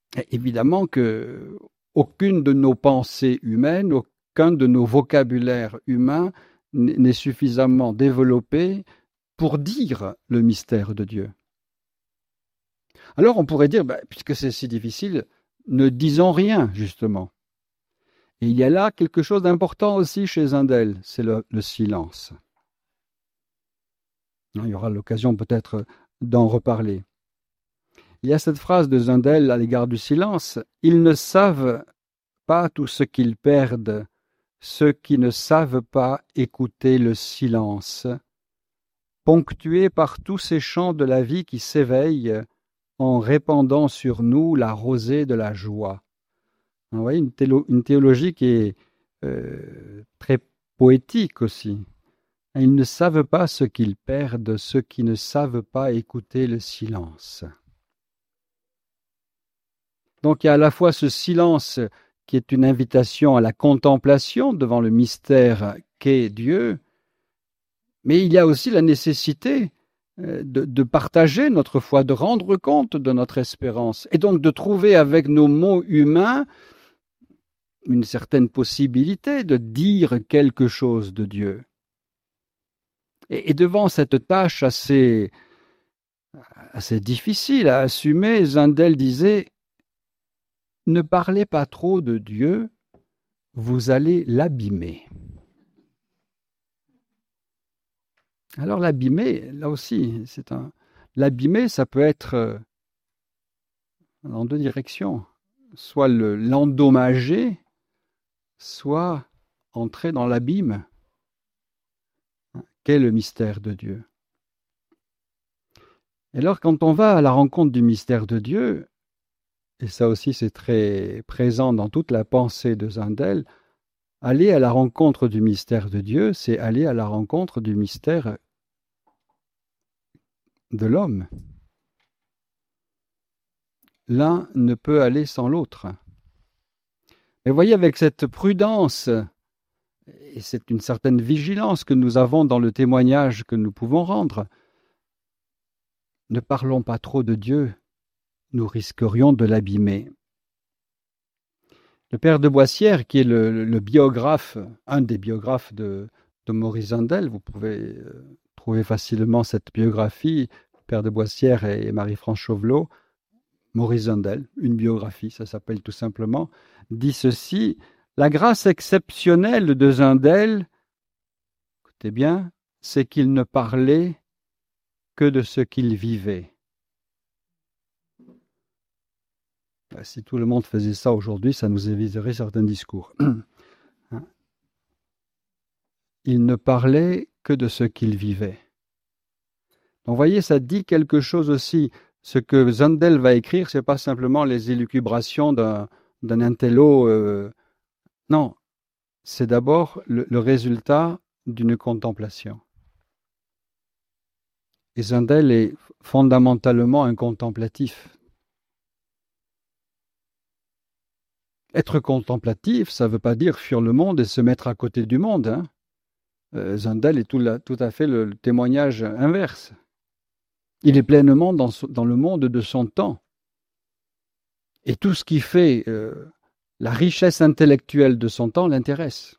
Et évidemment que aucune de nos pensées humaines, aucun de nos vocabulaires humains n'est suffisamment développé pour dire le mystère de Dieu. Alors on pourrait dire, puisque c'est si difficile, ne disons rien, justement. Et il y a là quelque chose d'important aussi chez Zundel, c'est le silence. Il y aura l'occasion peut-être d'en reparler. Il y a cette phrase de Zundel à l'égard du silence, « Ils ne savent pas tout ce qu'ils perdent, ceux qui ne savent pas écouter le silence, ponctué par tous ces chants de la vie qui s'éveillent en répandant sur nous la rosée de la joie. » Vous voyez, une théologie qui est très poétique aussi. Ils ne savent pas ce qu'ils perdent, ceux qui ne savent pas écouter le silence. Donc il y a à la fois ce silence qui est une invitation à la contemplation devant le mystère qu'est Dieu, mais il y a aussi la nécessité de partager notre foi, de rendre compte de notre espérance, et donc de trouver avec nos mots humains une certaine possibilité de dire quelque chose de Dieu. Et devant cette tâche assez difficile à assumer, Zundel disait « Ne parlez pas trop de Dieu, vous allez l'abîmer. » Alors l'abîmer, là aussi, l'abîmer, ça peut être en deux directions. Soit l'endommager, soit entrer dans l'abîme. Qu'est le mystère de Dieu? Et alors, quand on va à la rencontre du mystère de Dieu, et ça aussi c'est très présent dans toute la pensée de Zundel, aller à la rencontre du mystère de Dieu, c'est aller à la rencontre du mystère de l'homme. L'un ne peut aller sans l'autre. Mais voyez, avec cette prudence, et c'est une certaine vigilance que nous avons dans le témoignage que nous pouvons rendre, ne parlons pas trop de Dieu, nous risquerions de l'abîmer. Le père de Boissière, qui est le biographe, un des biographes de Maurice Zundel, vous pouvez trouver facilement cette biographie, père de Boissière et Marie-France Chauvelot, Maurice Zundel, une biographie, ça s'appelle tout simplement, dit ceci, « La grâce exceptionnelle de Zundel, écoutez bien, c'est qu'il ne parlait que de ce qu'il vivait. » Si tout le monde faisait ça aujourd'hui, ça nous éviterait certains discours. Il ne parlait que de ce qu'il vivait. Donc, vous voyez, ça dit quelque chose aussi. Ce que Zundel va écrire, ce n'est pas simplement les élucubrations d'un intello. Non, c'est d'abord le résultat d'une contemplation. Et Zundel est fondamentalement un contemplatif. Être contemplatif, ça ne veut pas dire fuir le monde et se mettre à côté du monde. Hein. Zundel est tout à fait le témoignage inverse. Il est pleinement dans le monde de son temps. Et tout ce qui fait la richesse intellectuelle de son temps l'intéresse.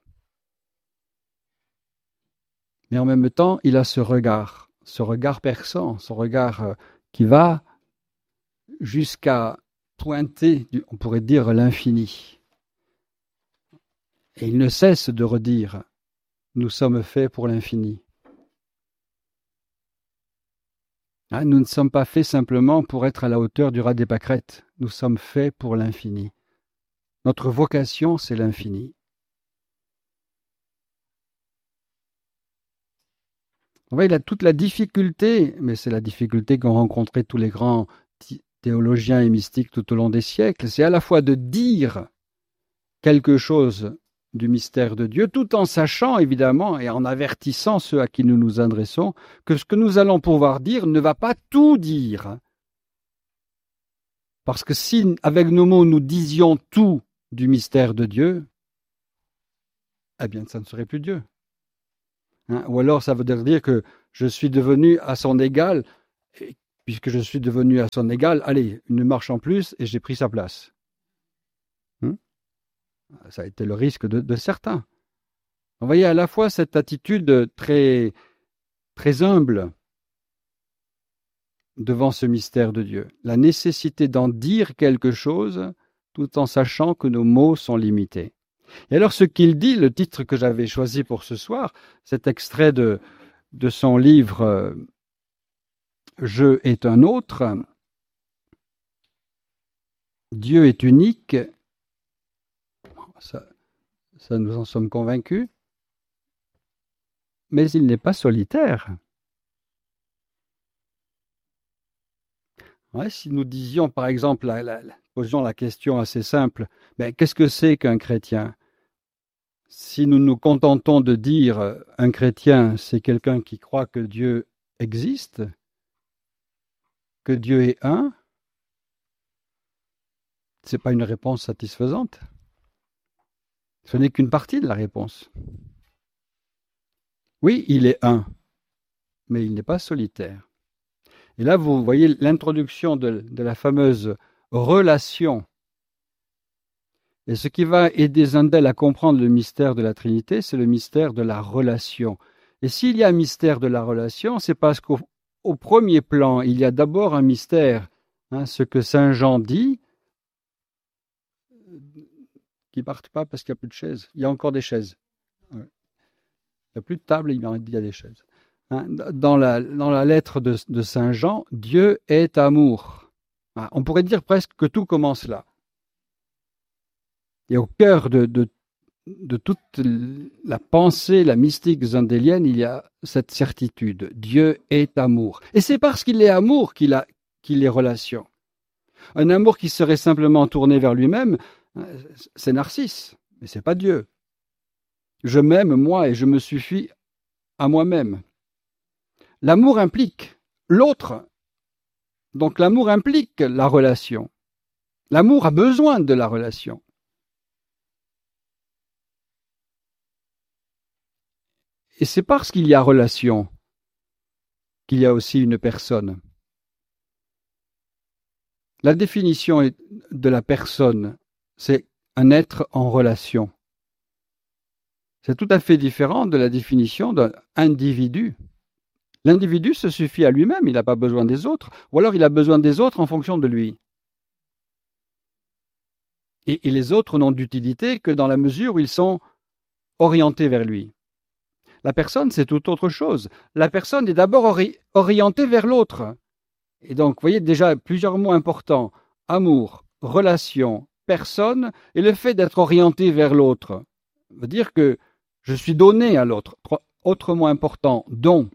Mais en même temps, il a ce regard perçant, ce regard qui va jusqu'à pointer, on pourrait dire, l'infini. Et il ne cesse de redire, nous sommes faits pour l'infini. Nous ne sommes pas faits simplement pour être à la hauteur du raz des pâquerettes, nous sommes faits pour l'infini. Notre vocation, c'est l'infini. Vous voyez, il a toute la difficulté, mais c'est la difficulté qu'ont rencontré tous les grands théologiens et mystiques tout au long des siècles, c'est à la fois de dire quelque chose du mystère de Dieu, tout en sachant évidemment et en avertissant ceux à qui nous nous adressons que ce que nous allons pouvoir dire ne va pas tout dire. Parce que si avec nos mots nous disions tout du mystère de Dieu, eh bien ça ne serait plus Dieu. Ou alors ça veut dire que je suis devenu à son égal puisque je suis devenu à son égal, allez, une marche en plus et j'ai pris sa place. Ça a été le risque de certains. Vous voyez à la fois cette attitude très, très humble devant ce mystère de Dieu, la nécessité d'en dire quelque chose tout en sachant que nos mots sont limités. Et alors ce qu'il dit, le titre que j'avais choisi pour ce soir, cet extrait de son livre « Je est un autre »,« Dieu est unique », ça nous en sommes convaincus, mais il n'est pas solitaire. Ouais, si nous disions, par exemple, posions la question assez simple, qu'est-ce que c'est qu'un chrétien? Si nous nous contentons de dire un chrétien, c'est quelqu'un qui croit que Dieu existe, que Dieu est un, ce n'est pas une réponse satisfaisante. Ce n'est qu'une partie de la réponse. Oui, il est un, mais il n'est pas solitaire. Et là, vous voyez l'introduction de la fameuse relation. Et ce qui va aider Zundel à comprendre le mystère de la Trinité, c'est le mystère de la relation. Et s'il y a un mystère de la relation, c'est parce qu'au premier plan, il y a d'abord un mystère. Ce que Saint Jean dit, qui ne partent pas parce qu'il n'y a plus de chaises. Il y a encore des chaises. Il n'y a plus de table, il y a des chaises. Dans la lettre de Saint Jean, Dieu est amour. On pourrait dire presque que tout commence là. Et au cœur de toute la pensée, la mystique zundélienne, il y a cette certitude. Dieu est amour. Et c'est parce qu'il est amour qu'il est relation. Un amour qui serait simplement tourné vers lui-même, c'est Narcisse, mais c'est pas Dieu. Je m'aime moi et je me suffis à moi-même. L'amour implique l'autre. Donc l'amour implique la relation. L'amour a besoin de la relation. Et c'est parce qu'il y a relation qu'il y a aussi une personne. La définition de la personne, c'est un être en relation. C'est tout à fait différent de la définition d'un individu. L'individu se suffit à lui-même, il n'a pas besoin des autres, ou alors il a besoin des autres en fonction de lui. Et les autres n'ont d'utilité que dans la mesure où ils sont orientés vers lui. La personne, c'est tout autre chose. La personne est d'abord orientée vers l'autre. Et donc, vous voyez déjà plusieurs mots importants. Amour, relation, personne, et le fait d'être orienté vers l'autre veut dire que je suis donné à l'autre. Autre mot important, don.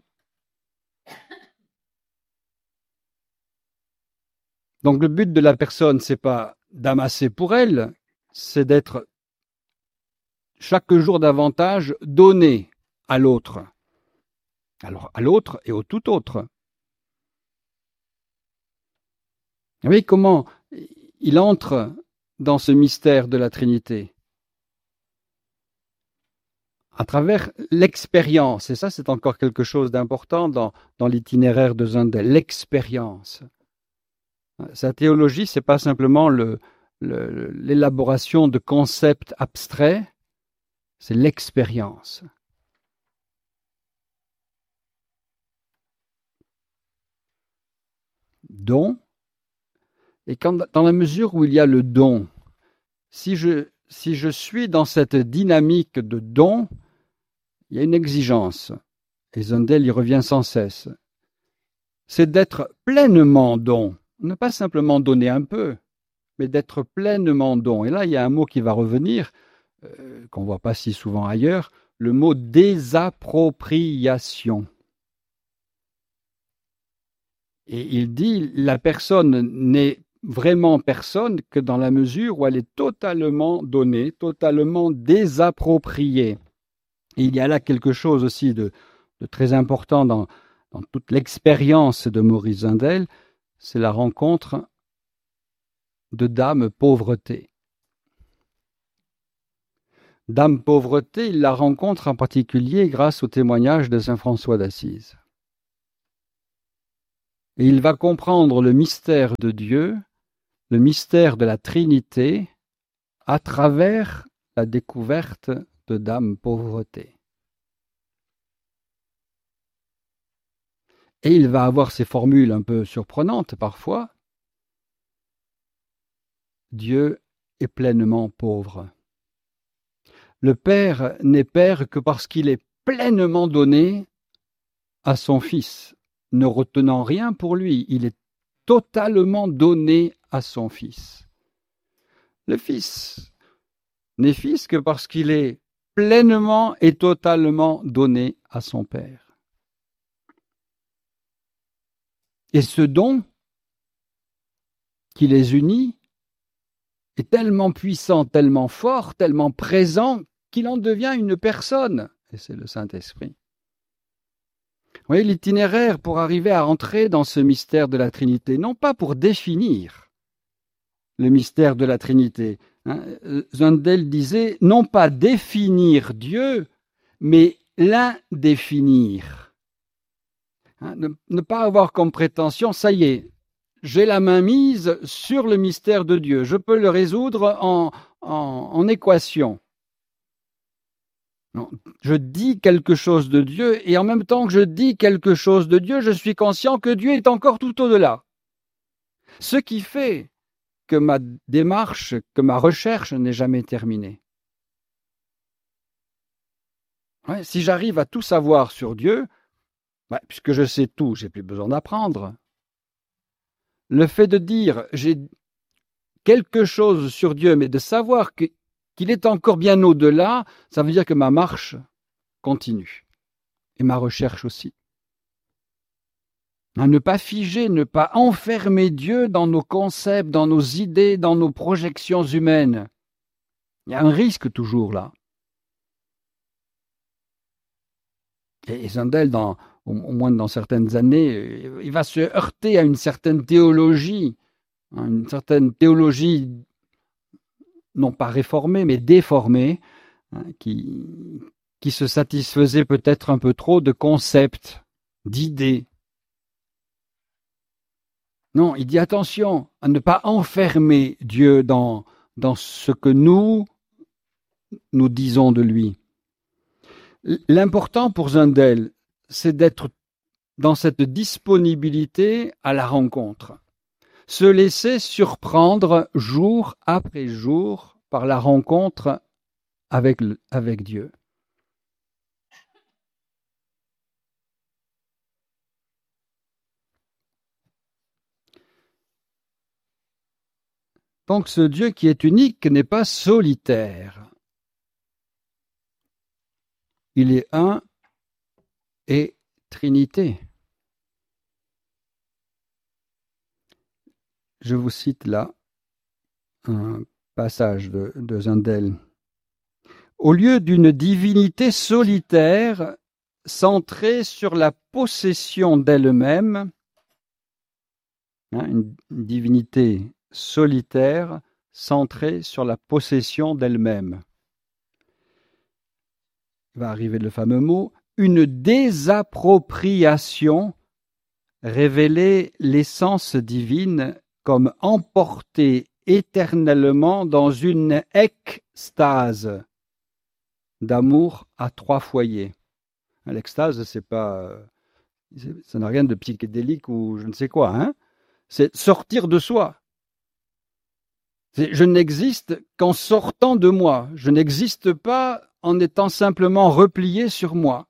Donc le but de la personne, c'est pas d'amasser pour elle, c'est d'être chaque jour davantage donné à l'autre. Alors à l'autre et au tout autre. Vous voyez comment il entre dans ce mystère de la Trinité à travers l'expérience. Et ça, c'est encore quelque chose d'important dans l'itinéraire de Zundel, l'expérience. Sa théologie, ce n'est pas simplement l'élaboration de concepts abstraits, c'est l'expérience. Don. Et dans la mesure où il y a le don, si je suis dans cette dynamique de don, il y a une exigence. Et Zundel y revient sans cesse. C'est d'être pleinement don. Ne pas simplement donner un peu, mais d'être pleinement don. Et là, il y a un mot qui va revenir, qu'on ne voit pas si souvent ailleurs, le mot désappropriation. Et il dit, la personne n'est vraiment personne que dans la mesure où elle est totalement donnée, totalement désappropriée. Et il y a là quelque chose aussi de très important dans toute l'expérience de Maurice Zundel, c'est la rencontre de Dame Pauvreté. Dame Pauvreté, il la rencontre en particulier grâce au témoignage de saint François d'Assise. Et il va comprendre le mystère de Dieu, le mystère de la Trinité, à travers la découverte de Dame Pauvreté. Et il va avoir ces formules un peu surprenantes parfois. Dieu est pleinement pauvre. Le Père n'est Père que parce qu'il est pleinement donné à son Fils, ne retenant rien pour lui. Il est totalement donné à son Fils. Le Fils n'est Fils que parce qu'il est pleinement et totalement donné à son Père. Et ce don qui les unit est tellement puissant, tellement fort, tellement présent, qu'il en devient une personne. Et c'est le Saint-Esprit. Vous voyez, l'itinéraire pour arriver à entrer dans ce mystère de la Trinité, non pas pour définir le mystère de la Trinité. Zundel disait, non pas définir Dieu, mais l'indéfinir. Ne pas avoir comme prétention, ça y est, j'ai la main mise sur le mystère de Dieu. Je peux le résoudre en équation. Non, je dis quelque chose de Dieu et en même temps que je dis quelque chose de Dieu, je suis conscient que Dieu est encore tout au-delà. Ce qui fait que ma démarche, que ma recherche n'est jamais terminée. Ouais, si j'arrive à tout savoir sur Dieu, puisque je sais tout, j'ai plus besoin d'apprendre. Le fait de dire j'ai quelque chose sur Dieu, mais de savoir qu'il est encore bien au-delà, ça veut dire que ma marche continue. Et ma recherche aussi. À ne pas figer, ne pas enfermer Dieu dans nos concepts, dans nos idées, dans nos projections humaines. Il y a un risque toujours là. Et Zundel, au moins dans certaines années, il va se heurter à une certaine théologie, non pas réformée, mais déformée, qui se satisfaisait peut-être un peu trop de concepts, d'idées. Non, il dit attention à ne pas enfermer Dieu dans ce que nous disons de lui. L'important pour Zundel, c'est d'être dans cette disponibilité à la rencontre. Se laisser surprendre jour après jour par la rencontre avec Dieu. Donc ce Dieu qui est unique n'est pas solitaire. Il est un et Trinité. Je vous cite là un passage de Zundel. Au lieu d'une divinité solitaire centrée sur la possession d'elle-même, une divinité solitaire centrée sur la possession d'elle-même. Il va arriver le fameux mot, une désappropriation révéler l'essence divine comme emportée éternellement dans une extase d'amour à trois foyers. L'extase, ça n'a rien de psychédélique ou je ne sais quoi, hein. C'est sortir de soi. Je n'existe qu'en sortant de moi. Je n'existe pas en étant simplement replié sur moi.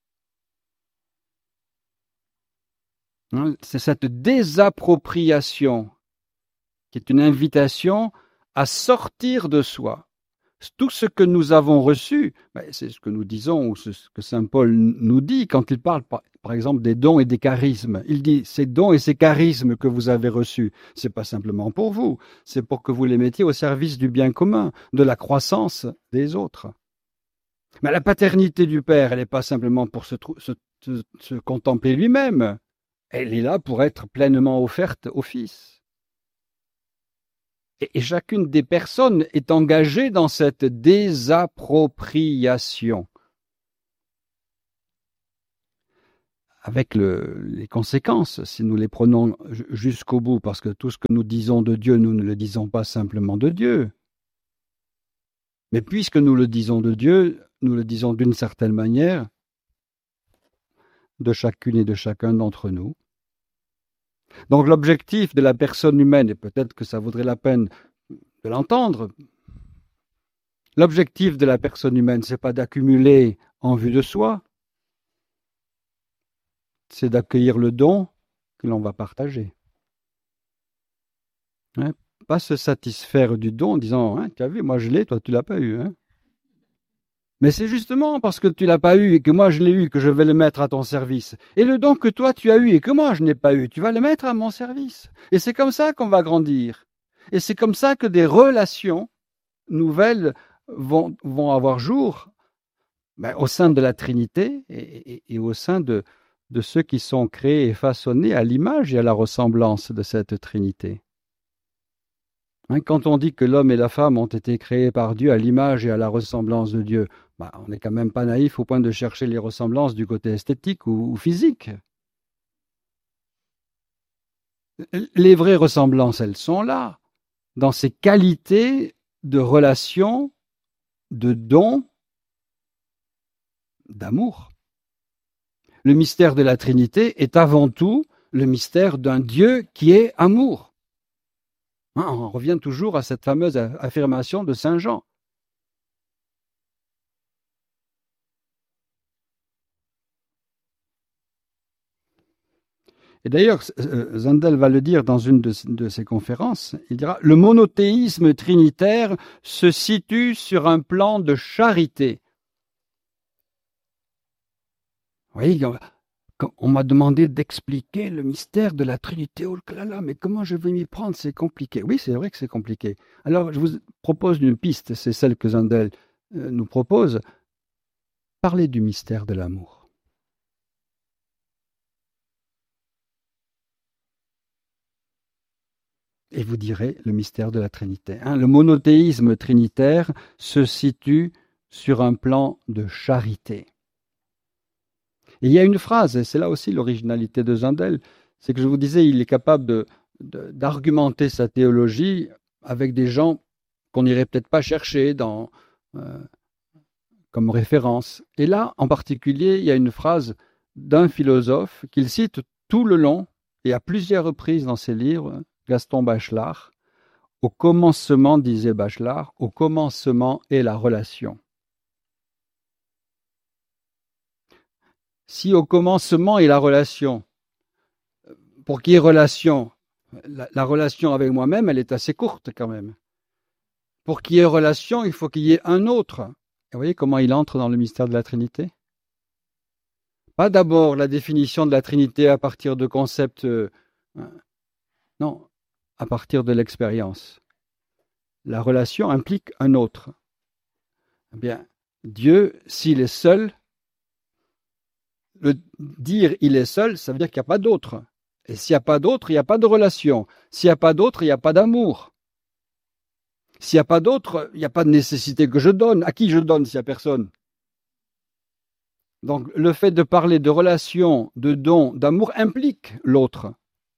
C'est cette désappropriation qui est une invitation à sortir de soi. Tout ce que nous avons reçu, c'est ce que nous disons, ou ce que saint Paul nous dit quand il parle, par exemple, des dons et des charismes. Il dit, ces dons et ces charismes que vous avez reçus, c'est pas simplement pour vous, c'est pour que vous les mettiez au service du bien commun, de la croissance des autres. Mais la paternité du Père, elle n'est pas simplement pour se contempler lui-même, elle est là pour être pleinement offerte au Fils. Et chacune des personnes est engagée dans cette désappropriation. avec les conséquences, si nous les prenons jusqu'au bout, parce que tout ce que nous disons de Dieu, nous ne le disons pas simplement de Dieu. Mais puisque nous le disons de Dieu, nous le disons d'une certaine manière de chacune et de chacun d'entre nous. Donc l'objectif de la personne humaine, et peut-être que ça vaudrait la peine de l'entendre, l'objectif de la personne humaine, ce n'est pas d'accumuler en vue de soi, c'est d'accueillir le don que l'on va partager. Hein? Pas se satisfaire du don en disant hein, « tu as vu, moi je l'ai, toi tu l'as pas eu. Hein » Mais c'est justement parce que tu l'as pas eu et que moi je l'ai eu que je vais le mettre à ton service. Et le don que toi tu as eu et que moi je n'ai pas eu, tu vas le mettre à mon service. Et c'est comme ça qu'on va grandir. Et c'est comme ça que des relations nouvelles vont avoir jour au sein de la Trinité et au sein de ceux qui sont créés et façonnés à l'image et à la ressemblance de cette Trinité. Hein, quand on dit que l'homme et la femme ont été créés par Dieu à l'image et à la ressemblance de Dieu, on n'est quand même pas naïf au point de chercher les ressemblances du côté esthétique ou physique. Les vraies ressemblances, elles sont là, dans ces qualités de relation, de don, d'amour. Le mystère de la Trinité est avant tout le mystère d'un Dieu qui est amour. On revient toujours à cette fameuse affirmation de Saint Jean. Et d'ailleurs, Zundel va le dire dans une de ses conférences, il dira « Le monothéisme trinitaire se situe sur un plan de charité. » Vous voyez, on m'a demandé d'expliquer le mystère de la Trinité. Oh là là, mais comment je vais m'y prendre? C'est compliqué. Oui, c'est vrai que c'est compliqué. Alors, je vous propose une piste, c'est celle que Zundel nous propose. Parlez du mystère de l'amour. Et vous direz le mystère de la Trinité. Hein, le monothéisme trinitaire se situe sur un plan de charité. Et il y a une phrase, et c'est là aussi l'originalité de Zundel, c'est que je vous disais, il est capable d'argumenter sa théologie avec des gens qu'on n'irait peut-être pas chercher comme référence. Et là, en particulier, il y a une phrase d'un philosophe qu'il cite tout le long, et à plusieurs reprises dans ses livres, Gaston Bachelard. Au commencement, disait Bachelard, au commencement est la relation. Si au commencement est la relation, pour qu'il y ait relation, la relation avec moi-même, elle est assez courte quand même. Pour qu'il y ait relation, il faut qu'il y ait un autre. Et vous voyez comment il entre dans le mystère de la Trinité? Pas d'abord la définition de la Trinité à partir de concepts, non, à partir de l'expérience. La relation implique un autre. Eh bien, Dieu, s'il est seul, le dire il est seul, ça veut dire qu'il n'y a pas d'autre. Et s'il n'y a pas d'autre, il n'y a pas de relation. S'il n'y a pas d'autre, il n'y a pas d'amour. S'il n'y a pas d'autre, il n'y a pas de nécessité que je donne. À qui je donne s'il n'y a personne? Donc le fait de parler de relation, de don, d'amour implique l'autre.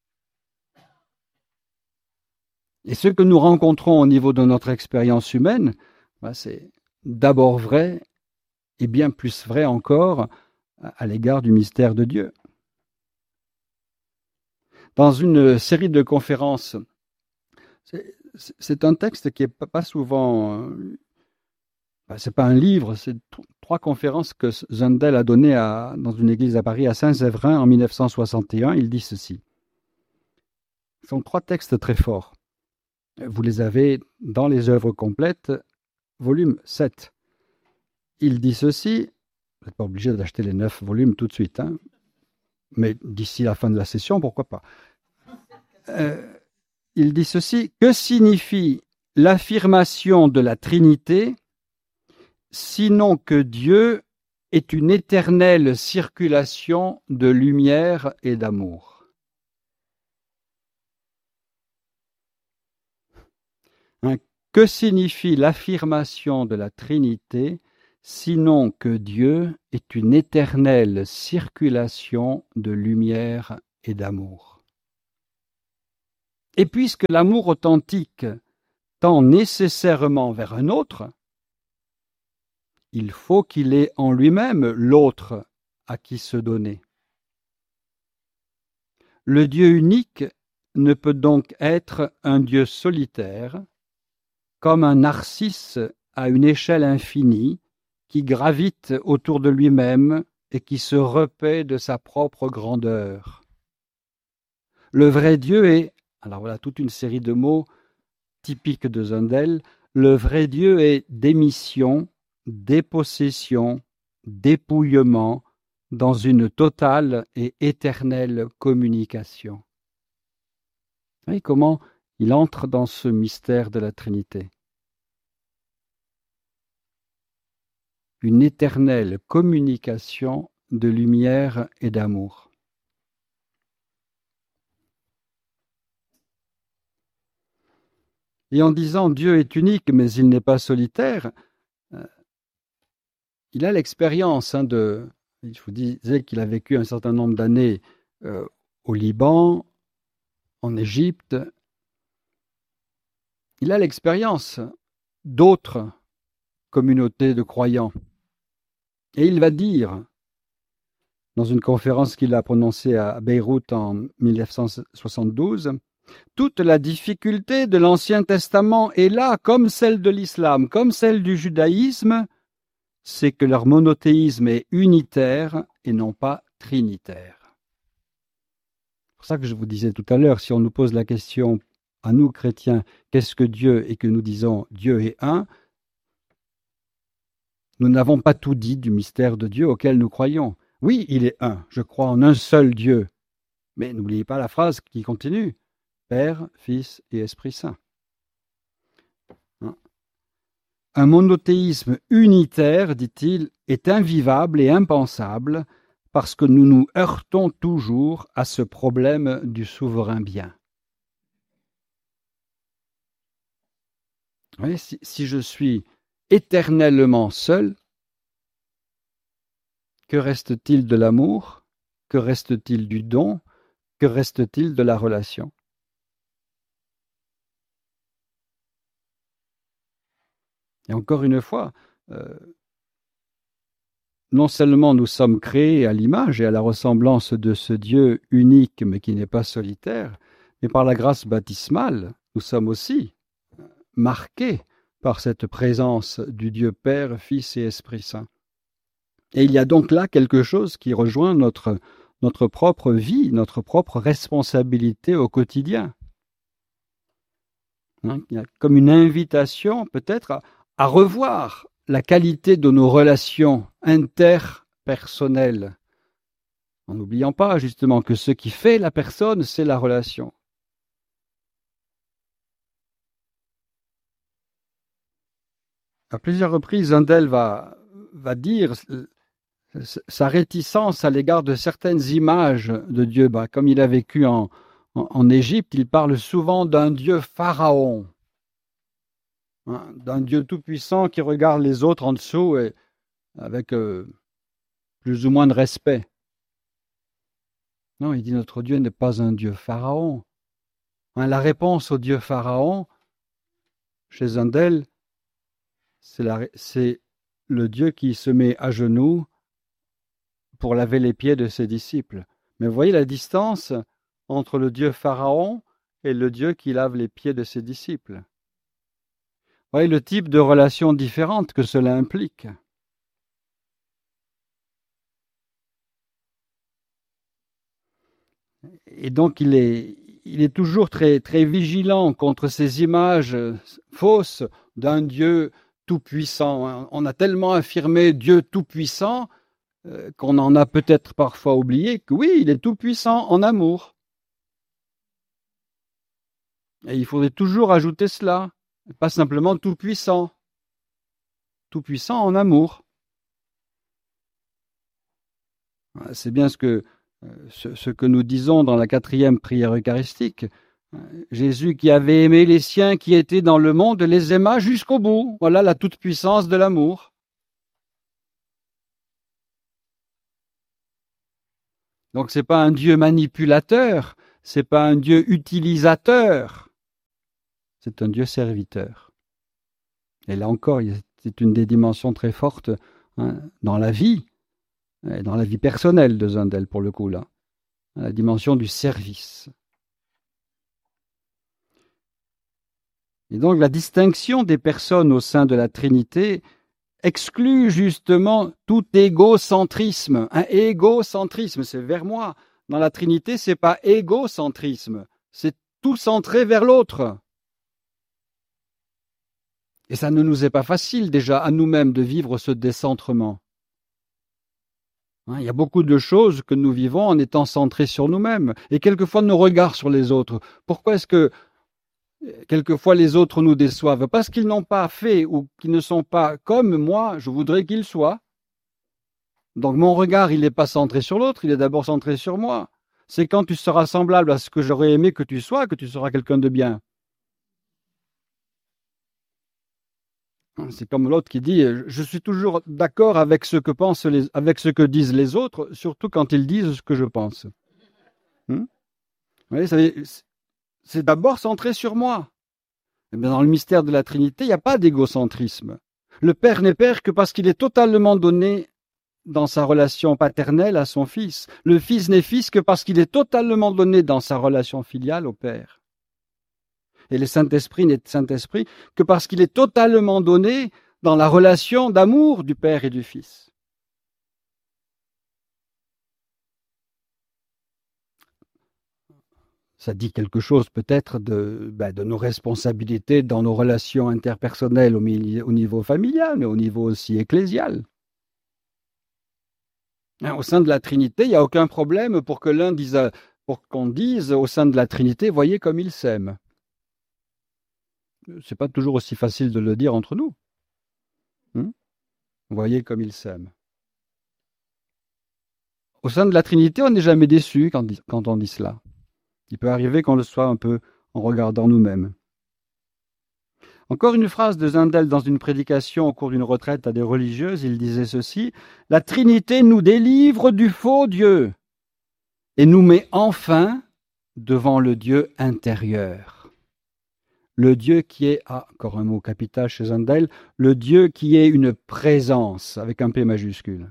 Et ce que nous rencontrons au niveau de notre expérience humaine, c'est d'abord vrai et bien plus vrai encore à l'égard du mystère de Dieu. Dans une série de conférences, c'est un texte qui n'est pas souvent... c'est pas un livre, c'est 3 conférences que Zundel a données dans une église à Paris, à Saint-Séverin, en 1961. Il dit ceci. Ce sont 3 textes très forts. Vous les avez dans les œuvres complètes, volume 7. Il dit ceci, vous n'êtes pas obligé d'acheter les 9 volumes tout de suite, hein, mais d'ici la fin de la session, pourquoi pas. Il dit ceci, que signifie l'affirmation de la Trinité, sinon que Dieu est une éternelle circulation de lumière et d'amour. Que signifie l'affirmation de la Trinité, sinon que Dieu est une éternelle circulation de lumière et d'amour. Et puisque l'amour authentique tend nécessairement vers un autre, il faut qu'il ait en lui-même l'autre à qui se donner. Le Dieu unique ne peut donc être un Dieu solitaire, comme un narcisse à une échelle infinie qui gravite autour de lui-même et qui se repaît de sa propre grandeur. Le vrai Dieu est, alors voilà toute une série de mots typiques de Zundel, le vrai Dieu est démission, dépossession, dépouillement dans une totale et éternelle communication. Vous voyez comment il entre dans ce mystère de la Trinité. Une éternelle communication de lumière et d'amour. Et en disant Dieu est unique mais il n'est pas solitaire, il a l'expérience je vous disais qu'il a vécu un certain nombre d'années au Liban, en Égypte. Il a l'expérience d'autres communautés de croyants. Et il va dire, dans une conférence qu'il a prononcée à Beyrouth en 1972, toute la difficulté de l'Ancien Testament est là, comme celle de l'islam, comme celle du judaïsme, c'est que leur monothéisme est unitaire et non pas trinitaire. C'est pour ça que je vous disais tout à l'heure, si on nous pose la question à nous chrétiens, qu'est-ce que Dieu, et que nous disons Dieu est un, nous n'avons pas tout dit du mystère de Dieu auquel nous croyons. Oui, il est un, je crois en un seul Dieu. Mais n'oubliez pas la phrase qui continue, Père, Fils et Esprit Saint. Un monothéisme unitaire, dit-il, est invivable et impensable parce que nous nous heurtons toujours à ce problème du souverain bien. Vous voyez, si je suis éternellement seul, que reste-t-il de l'amour? Que reste-t-il du don? Que reste-t-il de la relation? Et encore une fois, non seulement nous sommes créés à l'image et à la ressemblance de ce Dieu unique mais qui n'est pas solitaire, mais par la grâce baptismale, nous sommes aussi marqués par cette présence du Dieu Père, Fils et Esprit Saint. Et il y a donc là quelque chose qui rejoint notre propre vie, notre propre responsabilité au quotidien. Il y a comme une invitation peut-être à revoir la qualité de nos relations interpersonnelles, en n'oubliant pas justement que ce qui fait la personne, c'est la relation. À plusieurs reprises, Zundel va dire sa réticence à l'égard de certaines images de Dieu. Comme il a vécu en Égypte, il parle souvent d'un Dieu pharaon, d'un Dieu tout-puissant qui regarde les autres en dessous et avec plus ou moins de respect. Non, il dit notre Dieu n'est pas un Dieu pharaon. La réponse au Dieu pharaon, chez Zundel, c'est le Dieu qui se met à genoux pour laver les pieds de ses disciples. Mais vous voyez la distance entre le Dieu pharaon et le Dieu qui lave les pieds de ses disciples. Vous voyez le type de relation différente que cela implique. Et donc il est toujours très, très vigilant contre ces images fausses d'un Dieu tout-puissant. On a tellement affirmé Dieu tout-puissant qu'on en a peut-être parfois oublié que oui, il est tout-puissant en amour. Et il faudrait toujours ajouter cela, pas simplement tout-puissant en amour. C'est bien ce que nous disons dans la 4e prière eucharistique. Jésus qui avait aimé les siens qui étaient dans le monde les aima jusqu'au bout. Voilà la toute-puissance de l'amour. Donc c'est pas un Dieu manipulateur, c'est pas un Dieu utilisateur, c'est un Dieu serviteur. Et là encore, c'est une des dimensions très fortes dans la vie, et dans la vie personnelle de Zundel pour le coup là, la dimension du service. Et donc la distinction des personnes au sein de la Trinité exclut justement tout égocentrisme. Un égocentrisme, c'est vers moi. Dans la Trinité, c'est pas égocentrisme, c'est tout centré vers l'autre. Et ça ne nous est pas facile déjà à nous-mêmes de vivre ce décentrement. Il y a beaucoup de choses que nous vivons en étant centrés sur nous-mêmes et quelquefois nos regards sur les autres. Pourquoi est-ce que quelquefois les autres nous déçoivent? Parce qu'ils n'ont pas fait ou qu'ils ne sont pas comme moi, je voudrais qu'ils soient. Donc mon regard, il n'est pas centré sur l'autre, il est d'abord centré sur moi. C'est quand tu seras semblable à ce que j'aurais aimé que tu sois, que tu seras quelqu'un de bien. C'est comme l'autre qui dit « Je suis toujours d'accord avec ce que disent les autres, surtout quand ils disent ce que je pense. » Vous voyez, c'est d'abord centré sur moi. Et bien dans le mystère de la Trinité, il n'y a pas d'égocentrisme. Le Père n'est Père que parce qu'il est totalement donné dans sa relation paternelle à son Fils. Le Fils n'est Fils que parce qu'il est totalement donné dans sa relation filiale au Père. Et le Saint-Esprit n'est Saint-Esprit que parce qu'il est totalement donné dans la relation d'amour du Père et du Fils. Ça dit quelque chose peut-être de nos responsabilités dans nos relations interpersonnelles au niveau familial, mais au niveau aussi ecclésial. Au sein de la Trinité, il n'y a aucun problème pour qu'on dise au sein de la Trinité, voyez comme ils s'aiment. C'est pas toujours aussi facile de le dire entre nous. Voyez comme ils s'aiment. Au sein de la Trinité, on n'est jamais déçu quand on dit cela. Il peut arriver qu'on le soit un peu en regardant nous-mêmes. Encore une phrase de Zundel dans une prédication au cours d'une retraite à des religieuses, il disait ceci: « La Trinité nous délivre du faux Dieu et nous met enfin devant le Dieu intérieur. » Le Dieu qui est, encore un mot capital chez Zundel, le Dieu qui est une présence, avec un P majuscule.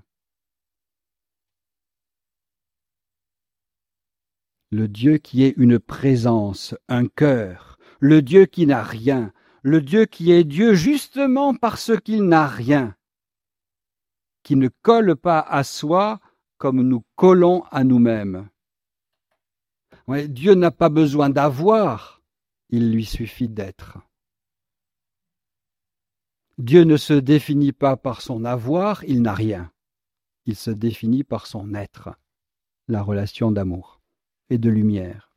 Le Dieu qui est une présence, un cœur, le Dieu qui n'a rien, le Dieu qui est Dieu justement parce qu'il n'a rien, qui ne colle pas à soi comme nous collons à nous-mêmes. Ouais, Dieu n'a pas besoin d'avoir, il lui suffit d'être. Dieu ne se définit pas par son avoir, il n'a rien. Il se définit par son être, la relation d'amour et de lumière.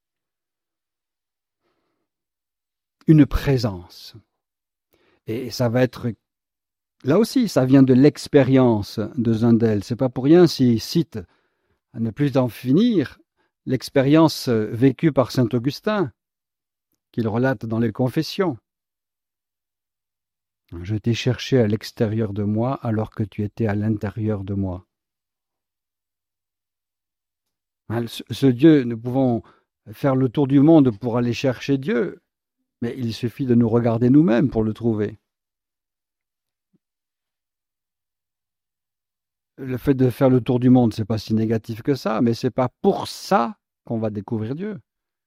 Une présence. Et ça va être... Là aussi, ça vient de l'expérience de Zundel. C'est pas pour rien s'il cite, à ne plus en finir, l'expérience vécue par saint Augustin, qu'il relate dans les Confessions. Je t'ai cherché à l'extérieur de moi alors que tu étais à l'intérieur de moi. Ce Dieu, nous pouvons faire le tour du monde pour aller chercher Dieu, mais il suffit de nous regarder nous-mêmes pour le trouver. Le fait de faire le tour du monde, c'est pas si négatif que ça, mais c'est pas pour ça qu'on va découvrir Dieu.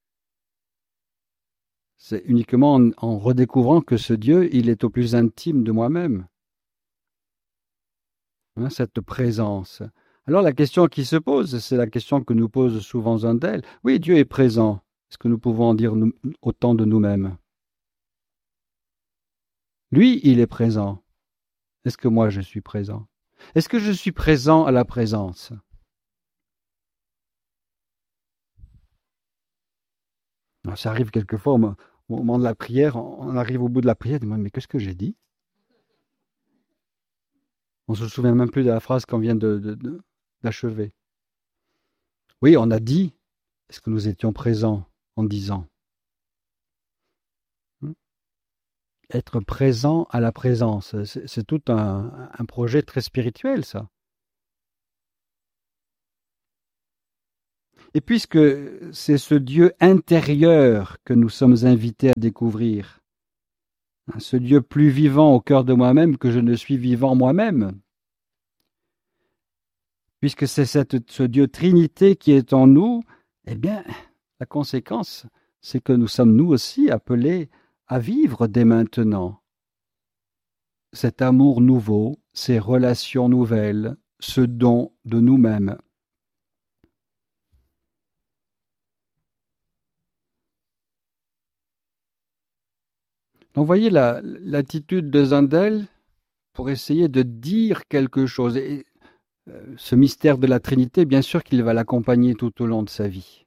C'est uniquement en redécouvrant que ce Dieu, il est au plus intime de moi-même. Cette présence. Alors la question qui se pose, c'est la question que nous pose souvent Zundel. Oui, Dieu est présent. Est-ce que nous pouvons en dire autant de nous-mêmes? Lui, il est présent. Est-ce que moi, je suis présent? Est-ce que je suis présent à la présence? Alors, ça arrive quelquefois au moment de la prière, on arrive au bout de la prière, on dit, mais qu'est-ce que j'ai dit? On ne se souvient même plus de la phrase qu'on vient d'achever. Oui, on a dit, est-ce que nous étions présents en disant? Être présent à la présence, c'est tout un projet très spirituel, ça. Et puisque c'est ce Dieu intérieur que nous sommes invités à découvrir, ce Dieu plus vivant au cœur de moi-même que je ne suis vivant moi-même, puisque c'est ce Dieu Trinité qui est en nous, eh bien, la conséquence, c'est que nous sommes nous aussi appelés à vivre dès maintenant cet amour nouveau, ces relations nouvelles, ce don de nous-mêmes. Donc, voyez l'attitude de Zundel pour essayer de dire quelque chose. Et ce mystère de la Trinité, bien sûr qu'il va l'accompagner tout au long de sa vie.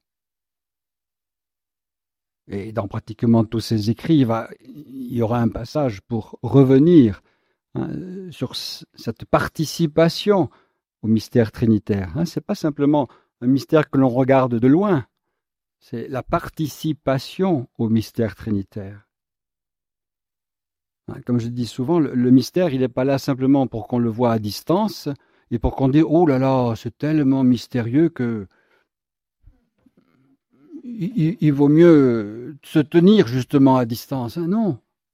Et dans pratiquement tous ses écrits, il y aura un passage pour revenir sur cette participation au mystère trinitaire. Ce n'est pas simplement un mystère que l'on regarde de loin, c'est la participation au mystère trinitaire. Comme je dis souvent, le mystère, il n'est pas là simplement pour qu'on le voit à distance et pour qu'on dise « Oh là là, c'est tellement mystérieux que il vaut mieux se tenir justement à distance. » Non,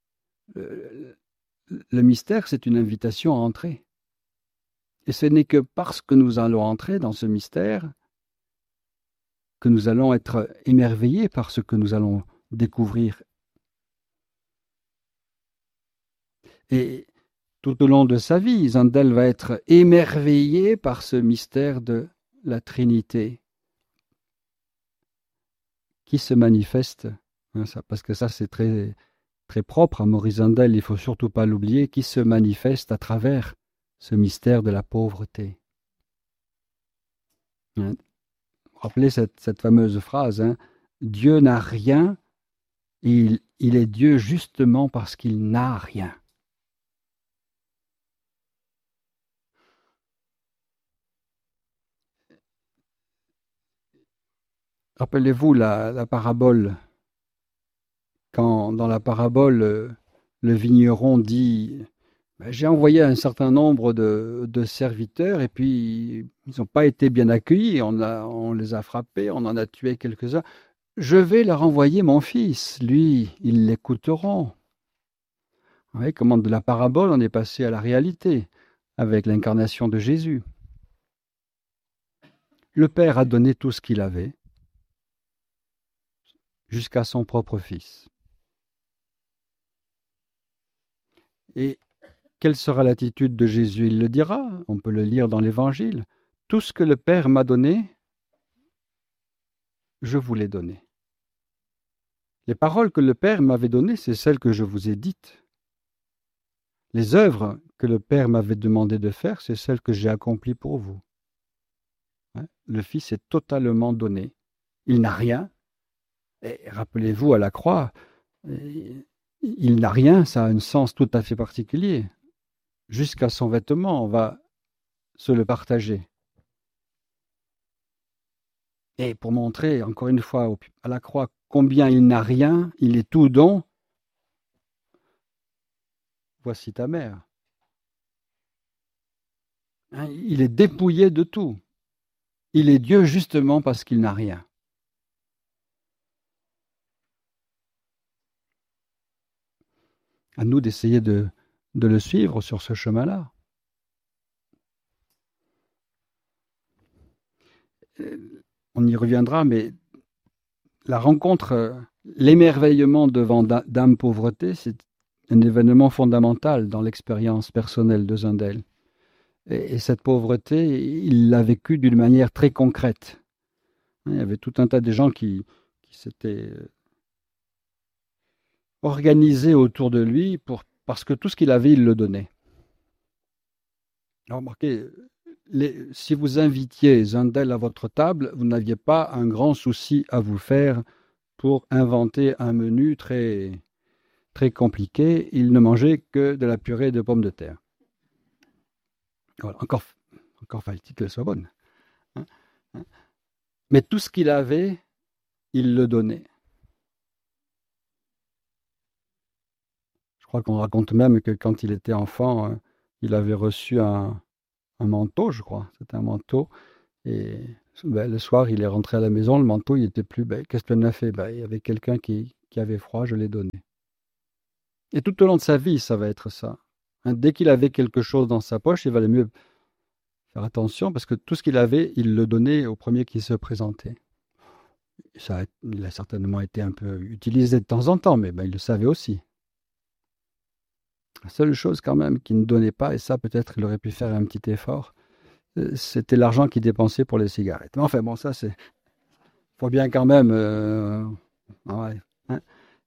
le mystère, c'est une invitation à entrer. Et ce n'est que parce que nous allons entrer dans ce mystère que nous allons être émerveillés par ce que nous allons découvrir. Et tout au long de sa vie, Zundel va être émerveillé par ce mystère de la Trinité qui se manifeste, parce que ça c'est très, très propre à Maurice Zundel, il ne faut surtout pas l'oublier, qui se manifeste à travers ce mystère de la pauvreté. Rappelez cette fameuse phrase, Dieu n'a rien, il est Dieu justement parce qu'il n'a rien. Rappelez-vous la parabole, quand dans la parabole, le vigneron dit j'ai envoyé un certain nombre de serviteurs et puis ils n'ont pas été bien accueillis, on les a frappés, on en a tué quelques-uns. Je vais leur envoyer mon fils, lui, ils l'écouteront. Vous voyez comment de la parabole on est passé à la réalité avec l'incarnation de Jésus. Le Père a donné tout ce qu'il avait jusqu'à son propre fils. Et quelle sera l'attitude de Jésus? Il le dira, on peut le lire dans l'Évangile. Tout ce que le Père m'a donné, je vous l'ai donné. Les paroles que le Père m'avait données, c'est celles que je vous ai dites. Les œuvres que le Père m'avait demandé de faire, c'est celles que j'ai accomplies pour vous. Le Fils est totalement donné. Il n'a rien. Et rappelez-vous, à la croix, il n'a rien, ça a un sens tout à fait particulier. Jusqu'à son vêtement, on va se le partager. Et pour montrer, encore une fois, à la croix, combien il n'a rien, il est tout don. Voici ta mère. Il est dépouillé de tout. Il est Dieu justement parce qu'il n'a rien. À nous d'essayer de le suivre sur ce chemin-là. On y reviendra, mais la rencontre, l'émerveillement devant Dame Pauvreté, c'est un événement fondamental dans l'expérience personnelle de Zundel. Et cette pauvreté, il l'a vécue d'une manière très concrète. Il y avait tout un tas de gens qui s'étaient organisés autour de lui parce que tout ce qu'il avait, il le donnait. Alors, remarquez, si vous invitiez Zundel à votre table, vous n'aviez pas un grand souci à vous faire pour inventer un menu très, très compliqué. Il ne mangeait que de la purée de pommes de terre. Voilà, encore fallait-il qu'elle soit bonne. Mais tout ce qu'il avait, il le donnait. Je crois qu'on raconte même que quand il était enfant, il avait reçu un manteau, je crois. C'était un manteau. Et le soir, il est rentré à la maison, le manteau, il était plus. Qu'est-ce que tu en as fait? Il y avait quelqu'un qui avait froid, je l'ai donné. Et tout au long de sa vie, ça va être ça. Hein, dès qu'il avait quelque chose dans sa poche, il valait mieux faire attention parce que tout ce qu'il avait, il le donnait au premier qui se présentait. Il a certainement été un peu utilisé de temps en temps, mais il le savait aussi. La seule chose quand même qu'il ne donnait pas, et ça peut-être il aurait pu faire un petit effort, c'était l'argent qu'il dépensait pour les cigarettes. Mais enfin bon, ça c'est... faut bien quand même... ouais, hein.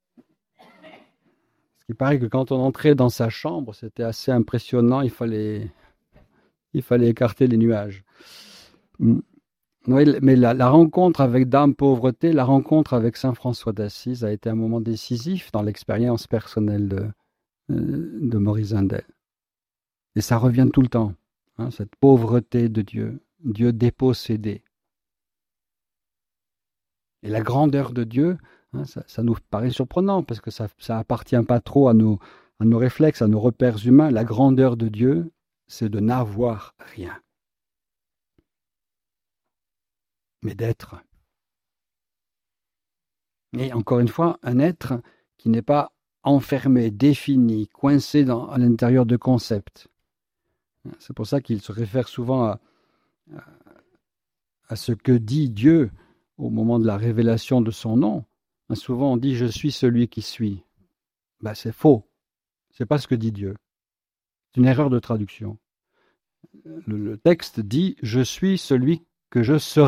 Il paraît que quand on entrait dans sa chambre, c'était assez impressionnant, il fallait écarter les nuages. Oui, mais la rencontre avec Dame Pauvreté, la rencontre avec Saint François d'Assise a été un moment décisif dans l'expérience personnelle de Maurice Zindel. Et ça revient tout le temps, hein, cette pauvreté de Dieu, Dieu dépossédé. Et la grandeur de Dieu, hein, ça nous paraît surprenant parce que ça appartient pas trop à nos réflexes, à nos repères humains. La grandeur de Dieu, c'est de n'avoir rien, mais d'être. Et encore une fois, un être qui n'est pas enfermé, défini, coincé à l'intérieur de concepts. C'est pour ça qu'il se réfère souvent à ce que dit Dieu au moment de la révélation de son nom. Souvent on dit « je suis celui qui suis ». C'est faux. C'est pas ce que dit Dieu. C'est une erreur de traduction. Le texte dit « je suis celui que je serai ».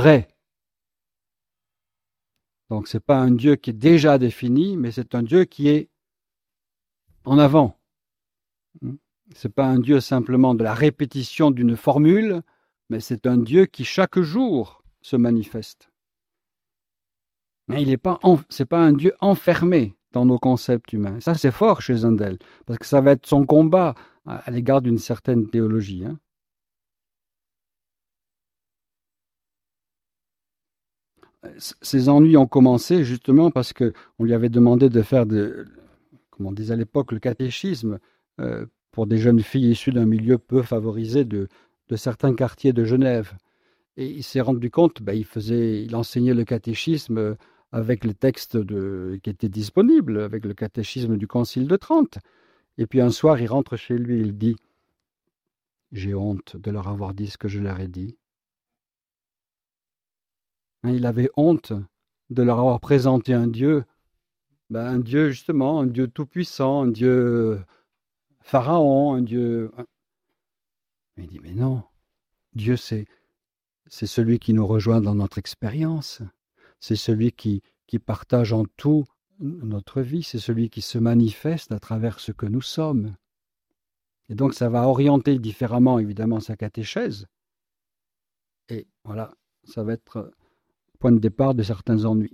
Donc c'est pas un Dieu qui est déjà défini, mais c'est un Dieu qui est en avant. C'est pas un Dieu simplement de la répétition d'une formule, mais c'est un Dieu qui chaque jour se manifeste. Mais c'est pas un Dieu enfermé dans nos concepts humains. Ça, c'est fort chez Zindel, parce que ça va être son combat à l'égard d'une certaine théologie. Hein. Ses ennuis ont commencé justement parce qu'on lui avait demandé de faire, comme on disait à l'époque, le catéchisme pour des jeunes filles issues d'un milieu peu favorisé de certains quartiers de Genève. Et il s'est rendu compte, il enseignait le catéchisme avec les textes qui étaient disponibles, avec le catéchisme du Concile de Trente. Et puis un soir, il rentre chez lui, il dit « J'ai honte de leur avoir dit ce que je leur ai dit. » Il avait honte de leur avoir présenté un Dieu justement, un Dieu tout-puissant, un Dieu pharaon, un Dieu... Il dit « Mais non, Dieu c'est celui qui nous rejoint dans notre expérience. C'est celui qui partage en tout notre vie. C'est celui qui se manifeste à travers ce que nous sommes. » Et donc, ça va orienter différemment, évidemment, sa catéchèse. Et voilà, ça va être le point de départ de certains ennuis.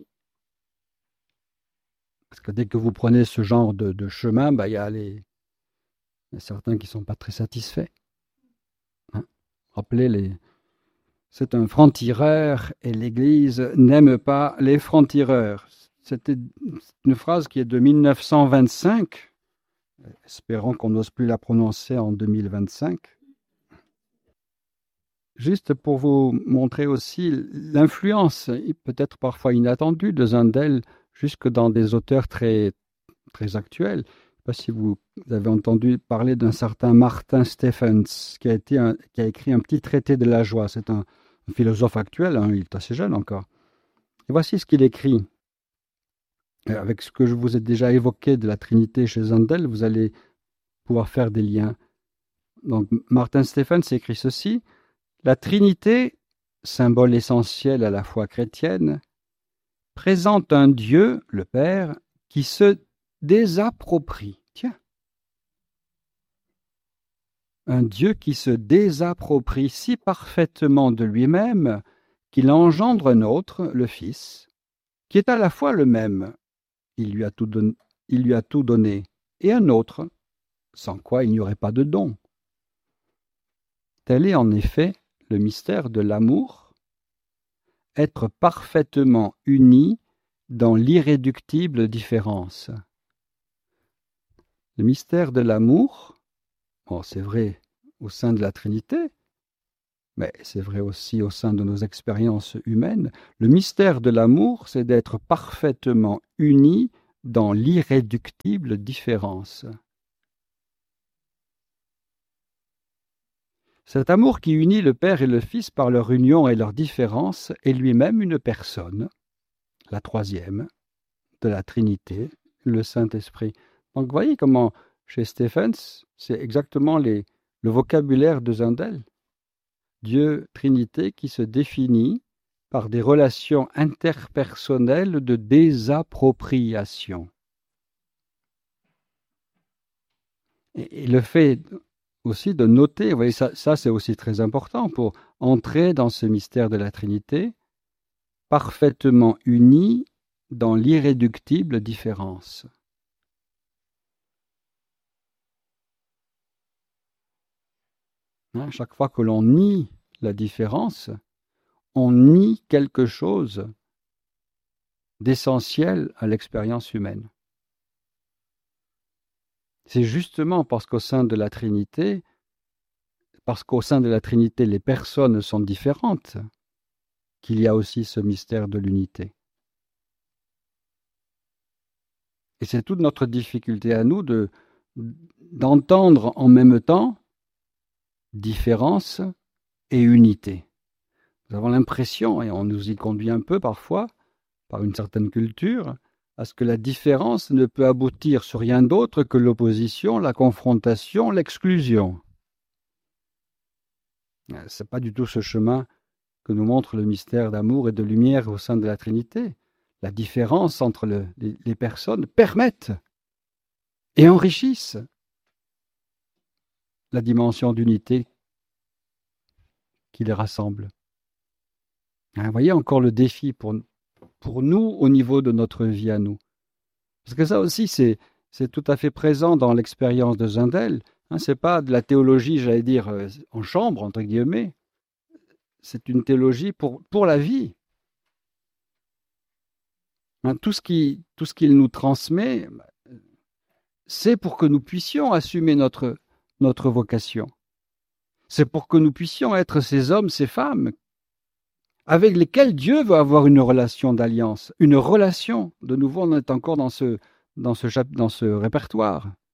Parce que dès que vous prenez ce genre de chemin, il y a certains qui ne sont pas très satisfaits. Hein. Rappelez c'est un franc-tireur et l'Église n'aime pas les francs-tireurs. C'était une phrase qui est de 1925. Espérons qu'on n'ose plus la prononcer en 2025. Juste pour vous montrer aussi l'influence, peut-être parfois inattendue, de Zindel, jusque dans des auteurs très, très actuels. Je ne sais pas si vous avez entendu parler d'un certain Martin Stephens, qui a écrit un petit traité de la joie. C'est un philosophe actuel, hein, il est assez jeune encore. Et voici ce qu'il écrit. Avec ce que je vous ai déjà évoqué de la Trinité chez Zindel, vous allez pouvoir faire des liens. Donc, Martin Stephens écrit ceci. La Trinité, symbole essentiel à la foi chrétienne, présente un Dieu, le Père, qui se désapproprie. Tiens. Un Dieu qui se désapproprie si parfaitement de lui-même qu'il engendre un autre, le Fils, qui est à la fois le même, il lui a tout donné, et un autre, sans quoi il n'y aurait pas de don. Tel est en effet le mystère de l'amour, être parfaitement unis dans l'irréductible différence. Le mystère de l'amour, c'est vrai au sein de la Trinité, mais c'est vrai aussi au sein de nos expériences humaines, le mystère de l'amour, c'est d'être parfaitement unis dans l'irréductible différence. Cet amour qui unit le Père et le Fils par leur union et leur différence est lui-même une personne, la troisième, de la Trinité, le Saint-Esprit. Donc, vous voyez comment, chez Stephens, c'est exactement le vocabulaire de Zundel. Dieu Trinité qui se définit par des relations interpersonnelles de désappropriation. Et le fait aussi de noter, vous voyez, ça c'est aussi très important pour entrer dans ce mystère de la Trinité, parfaitement unis dans l'irréductible différence. Chaque fois que l'on nie la différence, on nie quelque chose d'essentiel à l'expérience humaine. C'est justement parce qu'au sein de la Trinité, les personnes sont différentes, qu'il y a aussi ce mystère de l'unité. Et c'est toute notre difficulté à nous d'entendre en même temps différence et unité. Nous avons l'impression, et on nous y conduit un peu parfois, par une certaine culture, à ce que la différence ne peut aboutir sur rien d'autre que l'opposition, la confrontation, l'exclusion. Ce n'est pas du tout ce chemin que nous montre le mystère d'amour et de lumière au sein de la Trinité. La différence entre les personnes permettent et enrichissent la dimension d'unité qui les rassemble. Vous voyez encore le défi pour nous au niveau de notre vie à nous. Parce que ça aussi, c'est tout à fait présent dans l'expérience de Zundel. Ce n'est pas de la théologie, j'allais dire, en chambre, entre guillemets. C'est une théologie pour la vie. Tout ce qu'il nous transmet, c'est pour que nous puissions assumer notre vocation. C'est pour que nous puissions être ces hommes, ces femmes avec lesquels Dieu veut avoir une relation d'alliance, une relation. De nouveau, on est encore dans ce répertoire.